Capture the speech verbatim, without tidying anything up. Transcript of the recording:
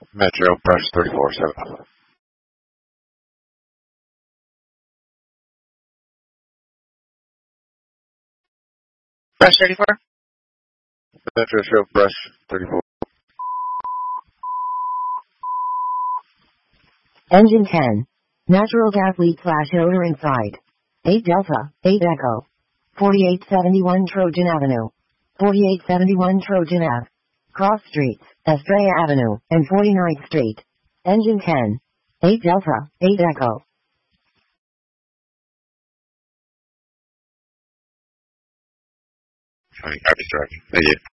Metro, press thirty-four seven. Press thirty-four. Metro show, press thirty-four. Engine ten. Natural gas leak flash odor inside. eight Delta, eight Echo. forty-eight seventy-one Trojan Avenue. forty-eight seventy-one Trojan Ave. Cross Streets, Estrella Avenue, and forty-ninth Street. Engine ten. eight Delta, eight Echo. Copy, tracking. Thank you.